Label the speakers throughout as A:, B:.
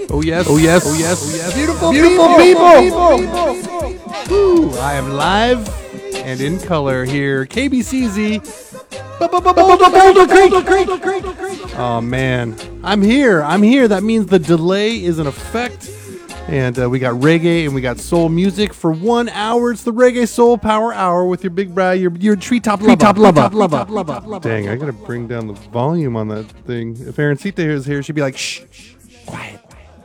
A: Oh yes, oh yes, oh yes, oh yes. Beautiful, people. Woo, I am live and in color here. KBCZ. Boulder Creek. Oh man, I'm here. That means the delay is in effect. And we got reggae and we got soul music for 1 hour. It's the Reggae Soul Power Hour with your big bra, your treetop lover. Dang, I gotta bring down the volume on that thing. If Arancita is here, she'd be like, shh, quiet.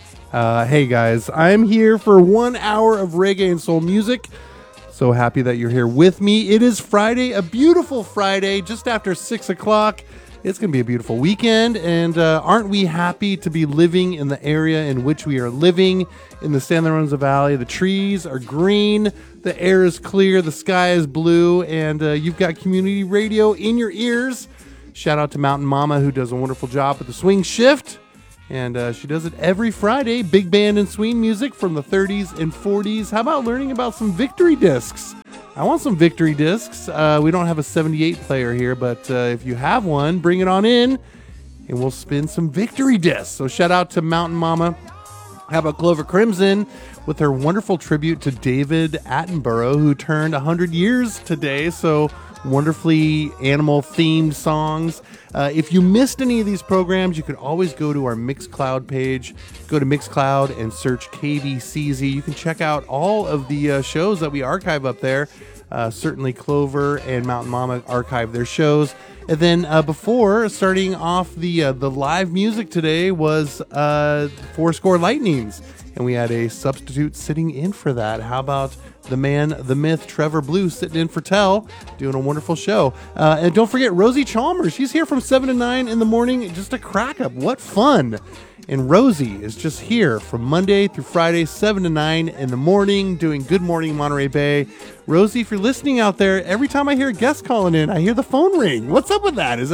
A: Hey guys, I'm here for 1 hour of reggae and soul music. So happy that you're here with me. It is Friday, a beautiful Friday, just after 6 o'clock. It's going to be a beautiful weekend, and aren't we happy to be living in the area in which we are living in the San Lorenzo Valley? The trees are green, the air is clear, the sky is blue, and you've got community radio in your ears. Shout out to Mountain Mama, who does a wonderful job with the swing shift, and she does it every Friday. Big band and swing music from the 30s and 40s. How about learning about some victory discs? I want some victory discs. We don't have a 78 player here, but if you have one, bring it on in, and we'll spin some victory discs. So shout out to Mountain Mama. How about Clover Crimson with her wonderful tribute to David Attenborough, who turned 100 years today. So wonderfully animal-themed songs. If you missed any of these programs, you could always go to our Mixcloud page. Go to Mixcloud and search KBCZ. You can check out all of the shows that we archive up there. Certainly Clover and Mountain Mama archive their shows. And then before starting off the live music today was Fourscore Lightnings. And we had a substitute sitting in for that. How about the man, the myth, Trevor Blue, sitting in for Tell, doing a wonderful show. And don't forget Rosie Chalmers. She's here from 7 to 9 in the morning. Just a crack up. What fun. And Rosie is just here from Monday through Friday, 7 to 9 in the morning, doing Good Morning Monterey Bay. Rosie, if you're listening out there, every time I hear a guest calling in, I hear the phone ring. What's up with that?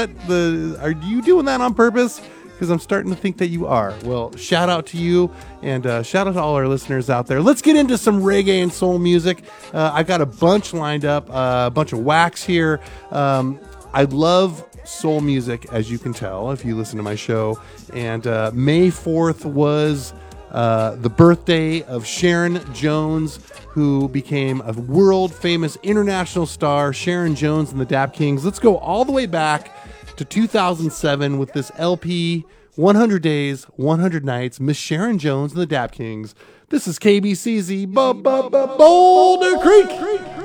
A: Are you doing that on purpose? Because I'm starting to think that you are. Well, shout out to you, and shout out to all our listeners out there. Let's get into some reggae and soul music. I've got a bunch lined up, a bunch of wax here. I love soul music, as you can tell if you listen to my show. And May 4th was the birthday of Sharon Jones, who became a world-famous international star, Sharon Jones and the Dap Kings. Let's go all the way back to 2007 with this LP, 100 Days, 100 Nights, Miss Sharon Jones and the Dap Kings. This is KBCZ, Boulder Creek.